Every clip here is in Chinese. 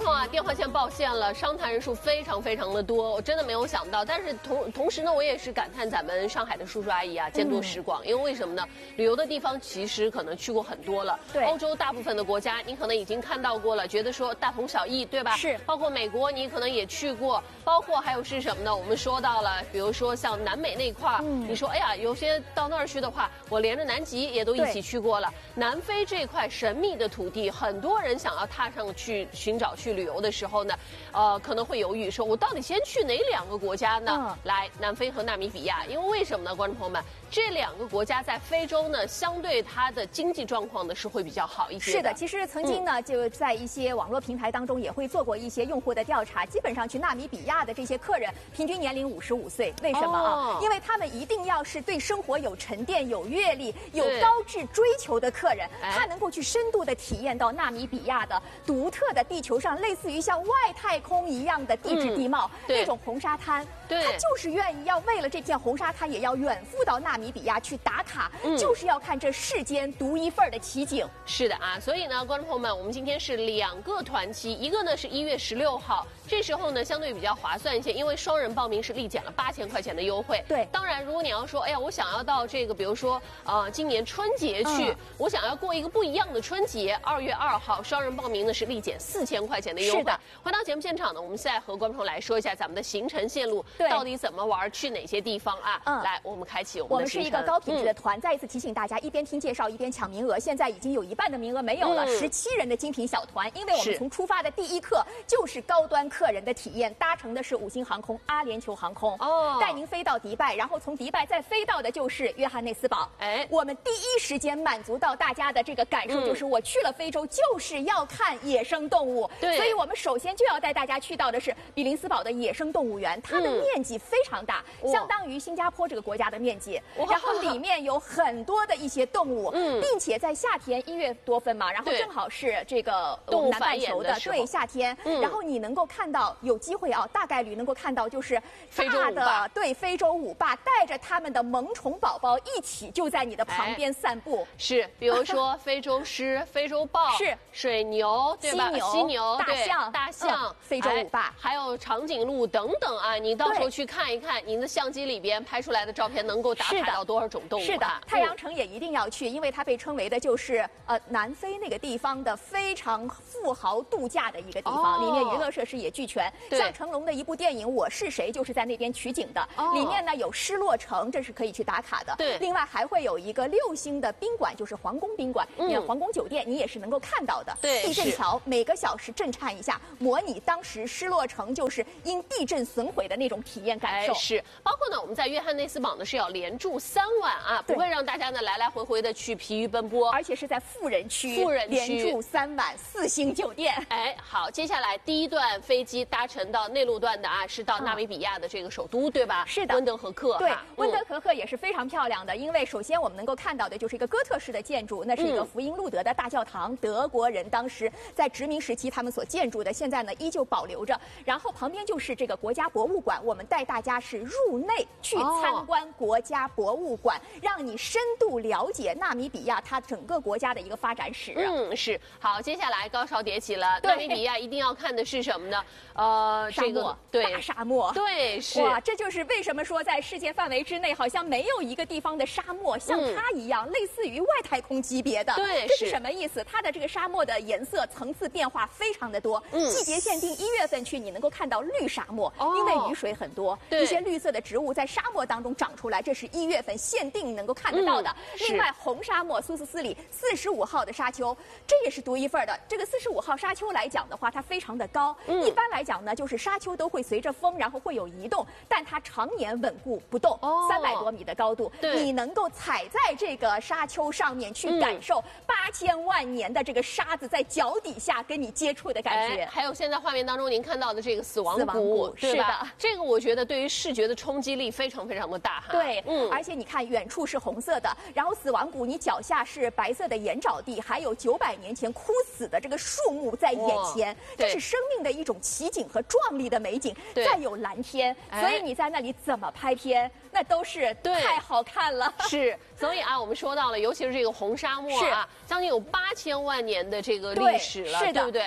众啊，电话线爆线了，商谈人数非常的多，我真的没有想到。但是同时呢，我也是感叹咱们上海的叔叔阿姨啊，见多识广。因为为什么呢？旅游的地方其实可能去过很多了， 对， 欧洲大部分的国家你可能已经看到过了，觉得说大同小异，对吧？ 是， 包括美国你可能也去过，包括还有是什么呢？我们说到了，比如说像南美那一块，你说哎呀，有些到那儿去的话，我连着南极也都一起去过了。南非这块神秘的土地，很多人想要踏上去寻找去旅游的时候呢，可能会犹豫说，我到底先去哪2个国家呢？来，南非和纳米比亚，因为为什么呢？观众朋友们，这2个国家在非洲呢，相对它的经济状况呢是会比较好一些的。 是的，其实曾经呢，就在一些网络平台当中也会做过一些用户的调查，基本上去纳米比亚的这些客人平均年龄55岁，为什么啊？因为他们一定要是对生活有沉淀、有阅历、有高质追求的客人，他能够去深度的体验到纳米比亚的独特的地球上类似于像外太空一样的地质地貌，那种红沙滩，他就是愿意要为了这片红沙滩也要远赴到纳米比亚去打卡，就是要看这世间独一份的奇景。 是的啊，所以呢，观众朋友们，我们今天是2个团期，一个呢是1月16号，这时候呢相对比较划算一些，因为双人报名是立减了8000块钱的优惠。 对， 当然如果你要说，哎呀，我想要到这个，比如说今年春节去，我想要过一个不一样的春节，2月2号双人报名呢是立减4000块钱的优惠。是的，回到节目现场呢，我们现在和观众来说一下咱们的行程线路到底怎么玩，去哪些地方啊？来，我们开启我们的行程。 我们是一个高品质的团，再一次提醒大家，一边听介绍一边抢名额。现在已经有1半的名额没有了，17人的精品小团，因为我们从出发的第一课就是高端客人的体验，搭乘的是5星航空阿联酋航空，带您飞到迪拜，然后从迪拜再飞到的就是约翰内斯堡。我们第一时间满足到大家的这个感受，就是我去了非洲就是要看野生动物，所以我们首先就要带大家去到的是比林斯堡的野生动物园，它的面积非常大，相当于新加坡这个国家的面积，然后里面有很多的一些动物，并且在夏天1月多份嘛，然后正好是这个南半球的夏天，然后你能够看到有机会啊，大概率能够看到就是大的非洲舞霸带着他们的萌宠宝宝一起就在你的旁边散步， 是，比如说非洲狮、非洲豹、是水牛，对吧？犀牛、大象、 非洲舞霸， 还有长颈鹿等等啊！你到时候去看一看，您的相机里边拍出来的照片能够打卡到多少种动物？ 是的，太阳城也一定要去，因为它被称为的就是南非那个地方的非常富豪度假的一个地方，里面娱乐设施也俱全。像成龙的一部电影《我是谁》就是在那边取景的，里面呢有失落城，这是可以去打卡的。 对， 另外还会有一个6星的宾馆，就是皇宫宾馆，皇宫酒店你也是能够看到的。 对， 地震桥每个小时震颤一下，模拟当时失落城就是因地震损毁的那种体验感受。 是，包括呢我们在约翰内斯堡呢是要连住3晚啊，不会让大家呢来来回回的去疲于奔波， 而且是在富人区连住3晚4星酒店。 好，接下来第一段飞机搭乘到内陆段的啊，是到纳米比亚的这个首都，对吧？ 是的， 温德和克。 对，温德和克也是非常漂亮的，因为首先我们能够看到的就是一个哥特式的建筑，那是一个福音路德的大教堂，德国人当时在殖民时期他们所建筑的，现在呢依旧保留着。然后旁边就是这个国家博物馆，我们带大家是入内去参观国家博物馆，让你深度了解纳米比亚它整个国家的一个发展史。 是。好，接下来高潮迭起了，纳米比亚一定要看的是什么呢？ 沙漠，大沙漠。 对，是。 哇，这就是为什么说在世界范围之内，好像没有一个地方的沙漠像它一样，类似于外太空级别的。 对， 这是什么意思？它的这个沙漠的颜色层次变化非常的多。季节限定1月份去，你能够看到绿沙漠，因为雨水很多，一些绿色的植物在沙漠当中长出来，这是1月份限定能够看得到的。另外，红沙漠苏斯斯里45号的沙丘，这也是独一份的。这个45号沙丘来讲的话，它非常的高。一般来讲呢，就是沙丘都会随着风，然后会有移动，但它常年稳固不动，300多米的高度，你能够踩在这个沙丘上面去感受8000万年的这个沙子在脚底下跟你接触的感觉。 还有现在画面当中您看到的这个死亡谷， 是的， 这个我觉得对于视觉的冲击力非常的大哈。 对，而且你看远处是红色的，然后死亡谷你脚下是白色的盐沼地，还有900年前枯死的这个树木在眼前，这是生命的一种奇景和壮丽的美景。再有蓝天，所以你在那里怎么拍片，那都是太好看了。 是，所以啊，我们说到了，尤其是这个红沙漠啊，将近有8000万年的这个历史了，对不对？ 冲着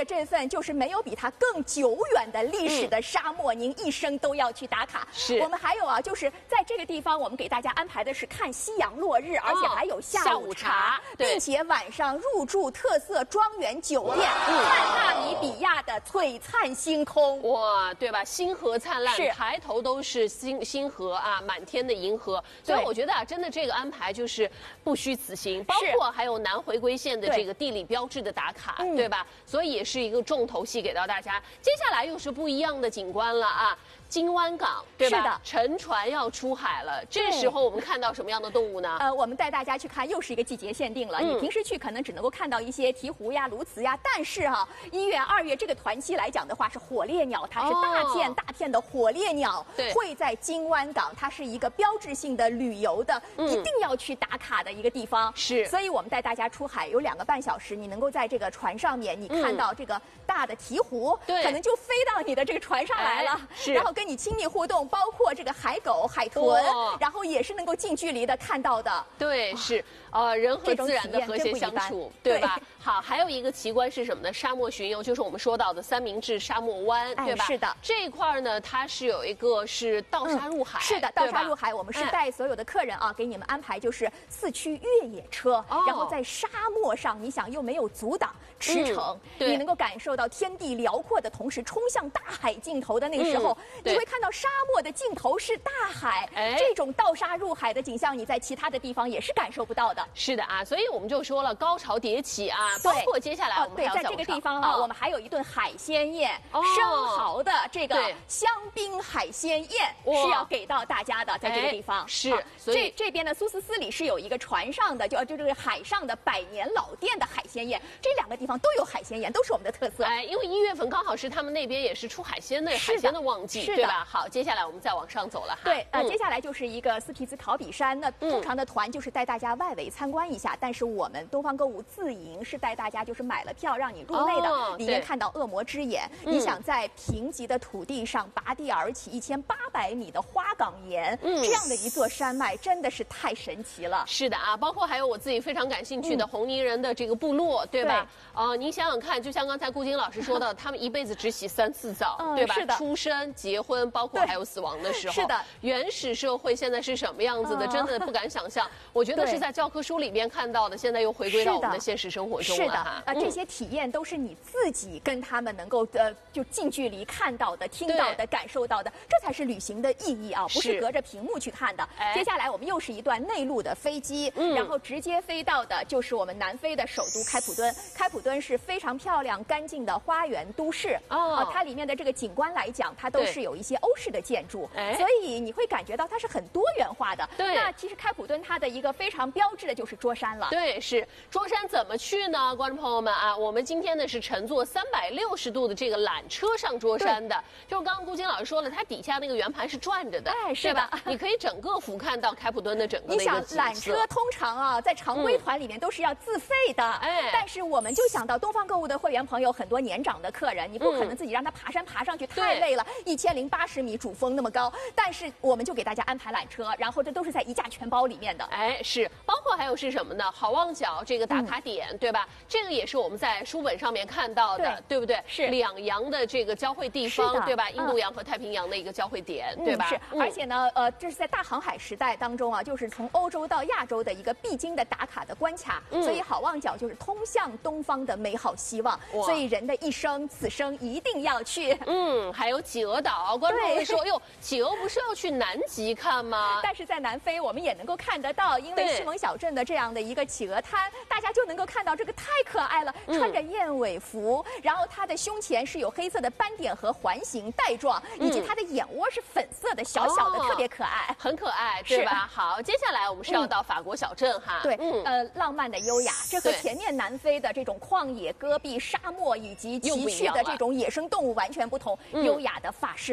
这份就是没有比它更久远的历史的沙漠，您一生都要去打卡。 是， 我们还有啊，就是在这个地方，我们给大家安排的是看夕阳落日，而且还有下午茶，并且晚上入住特色庄园酒店，看纳米比亚的璀璨星空。 哇，对吧？星河灿烂，抬头都是星河啊，满天的银河。所以我觉得啊，真的这个安排就是不虚此行，包括还有南回归线的这个地理标志的打卡，对吧？所以也是一个重头戏给到大家。接下来又是不一样的景观了啊。金湾港，对吧？是的，沉船要出海了。这时候我们看到什么样的动物呢？ 我们带大家去看，又是一个季节限定了。你平时去可能只能够看到一些鹈鹕呀、鸬鹚呀，但是1月、2月这个团期来讲的话，是火烈鸟，它是大片的火烈鸟，会在金湾港，它是一个标志性的旅游的，一定要去打卡的一个地方。 是， 所以我们带大家出海有2个半小时，你能够在这个船上面，你看到这个大的鹈鹕，可能就飞到你的这个船上来了，然后跟你亲密互动，包括这个海狗、海豚，然后也是能够近距离的看到的。 对，是人和自然的和谐相处，对吧？好，还有一个奇观是什么呢？沙漠巡游，就是我们说到的三明治沙漠湾，对吧？ 是的， 这一块呢，它是有一个是盗沙入海， 是的，盗沙入海，我们是带所有的客人啊，给你们安排就是4驱越野车，然后在沙漠上，你想又没有阻挡驰骋，你能够感受到天地辽阔的同时，冲向大海尽头的那个时候，你会看到沙漠的尽头是大海，这种盗沙入海的景象，你在其他的地方也是感受不到的。 是的啊，所以我们就说了高潮迭起啊，包括接下来我们在这个地方啊，我们还有一顿海鲜宴，生蚝的这个香槟海鲜宴是要给到大家的，在这个地方是。所以这边的苏斯斯里是有一个船上的，就这个海上的100年老店的海鲜宴，这2个地方都有海鲜宴，都是我们的特色。 因为1月份刚好是他们那边也是出海鲜的旺季，对吧？好，接下来我们再往上走了哈。 对，接下来就是一个斯皮兹考比山。那通常的团就是带大家外围参观一下，但是我们东方购物自营是带大家就是买了票让你入内的，里面看到恶魔之眼。你想在贫瘠的土地上拔地而起1800米的花岗岩，这样的一座山脉真的是太神奇了。 是的啊，包括还有我自己非常感兴趣的红泥人的这个部落，对吧？您想想看，就像刚才顾金老师说的，他们一辈子只洗3次澡，对吧？ 是的， 出生、结婚，包括还有死亡的时候。 是的， 原始社会现在是什么样子的，真的不敢想象。我觉得是在教科书里边看到的，现在又回归到我们的现实生活中了。 是的，这些体验都是你自己跟他们能够就近距离看到的、听到的、感受到的，这才是旅行的意义啊，不是隔着屏幕去看的。接下来我们又是一段内陆的飞机，然后直接飞到的就是我们南非的首都开普敦。开普敦是非常漂亮、干净的花园都市它里面的这个景观来讲，它都是有一些欧式的建筑，所以你会感觉到它是很多元化的。那其实开普敦它的一个非常标志的就是桌山了。 对，是桌山怎么去呢？观众朋友们啊，我们今天呢是乘坐360度的这个缆车上桌山的，就是刚刚顾金老师说了，它底下那个圆盘是转着的， 是吧？ 你可以整个俯瞰到开普敦的整个的一个景色。 你想缆车通常在常规团里面都是要自费的，但是我们就想到东方购物的会员朋友很多年长的客人，你不可能自己让他爬山爬上去，太累了，1080米主峰那么高，但是我们就给大家安排缆车，然后这都是在1价全包里面的。 是，包括还有是什么呢？好望角这个打卡点，对吧？这个也是我们在书本上面看到的，对不对？ 是两洋的这个交汇地方，对吧？印度洋和太平洋的一个交汇点，对吧？ 是，而且呢，这是在大航海时代当中啊，就是从欧洲到亚洲的一个必经的打卡的关卡，所以好望角就是通向东方的美好希望，所以人的一生，此生一定要去。 还有企鹅岛，观众会说，哟，企鹅不是要去南极看吗？ 但是在南非我们也能够看得到，因为西蒙小镇的这样的一个企鹅滩，大家就能够看到这个太可爱了，穿着燕尾服，然后它的胸前是有黑色的斑点和环形带状，以及它的眼窝是粉色的，小小的，特别可爱， 很可爱，对吧？好，接下来我们是要到法国小镇哈。 对，浪漫的优雅，这和前面南非的这种旷野、戈壁、沙漠以及崎岖的这种野生动物完全不同。优雅的法式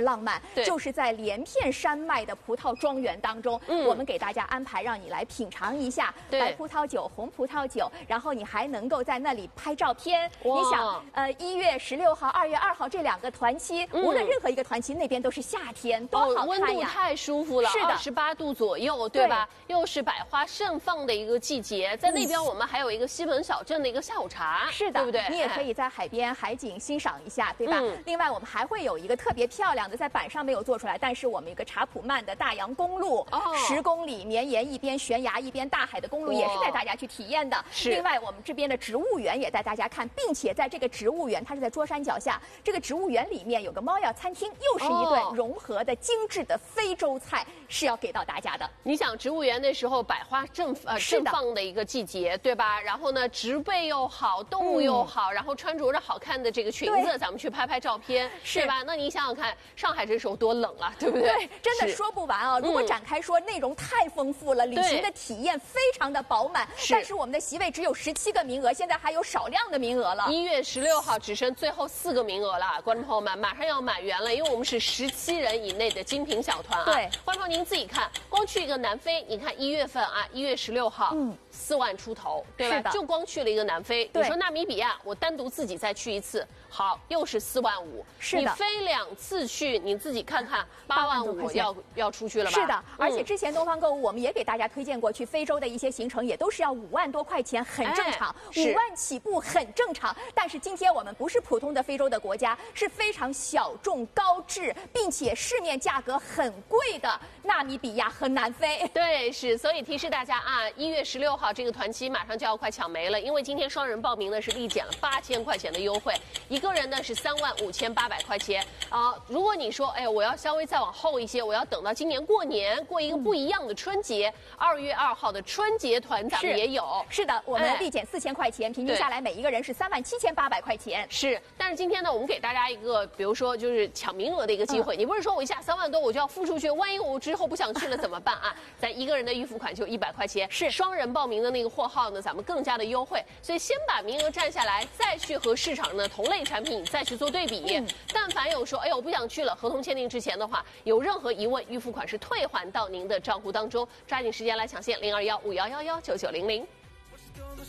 浪漫，就是在连片山脉的葡萄庄园当中，我们给大家安排让你来品尝一下白葡萄酒、红葡萄酒，然后你还能够在那里拍照片。你想，1月16号、2月2号这2个团期，无论任何一个团期，那边都是夏天，多好看呀！ 温度太舒服了，是的，28度左右，对吧？又是百花盛放的一个季节，在那边我们还有一个西门小镇的一个下午茶， 是的， 对不对？ 你也可以在海边海景欣赏一下，对吧？另外，我们还会有一个特别漂亮的，在板上没有做出来，但是我们有个查普曼的大洋公路，10公里绵延，一边悬崖一边大海的公路，也是带大家去体验的。另外，我们这边的植物园也带大家看，并且在这个植物园，它是在桌山脚下，这个植物园里面有个猫药餐厅，又是一顿融合的精致的非洲菜，是要给到大家的。 你想，植物园那时候百花盛放的一个季节，对吧？然后呢，植被又好，动物又好，然后穿着着好看的这个裙子，咱们去拍照片，对吧？那你想想看，上海这时候多冷啊，对不对？ 对，真的说不完啊！如果展开说，内容太丰富了，旅行的体验非常的饱满。但是我们的席位只有17个名额，现在还有少量的名额了。 1月16号只剩最后4个名额了，观众朋友们马上要满员了，因为我们是17人以内的精品小团啊。对，观众您自己看，光去一个南非，你看1月份啊，1月16号，4万出头，对吧？就光去了一个南非。你说纳米比亚，我单独自己再去一次，好，又是4万5。是的，你飞2次去，你自己看看，8万5要出去了吧？ 是的，而且之前东方购物我们也给大家推荐过去非洲的一些行程，也都是要5万多块钱，很正常，5万起步很正常。但是今天我们不是普通的非洲的国家，是非常小众高质，并且市面价格很贵的纳米比亚和南非。对， 是，所以提示大家啊，1月16号这个团期马上就要快抢没了，因为今天双人报名呢是立减了8000块钱的优惠，一个人呢是35800块钱啊。如果你说，哎，我要稍微再往后一些，我要等到今年过年过一个不一样的春节，2月2号的春节团咱们也有。 是的，我们立减4000块钱，平均下来每一个人是37800块钱。 是，但是今天呢，我们给大家一个，比如说就是抢名额的一个机会，你不是说我一下3万多我就要付出去，万一我之后不想去了怎么办啊？咱一个人的预付款就100块钱，是双人报名的那个货号呢，咱们更加的优惠，所以先把名额占下来，再去和市场的同类产品再去做对比。但凡有说，哎，我不想去了，合同签订之前的话，有任何疑问，预付款是退还到您的账户当中，抓紧时间来抢线，0215111990。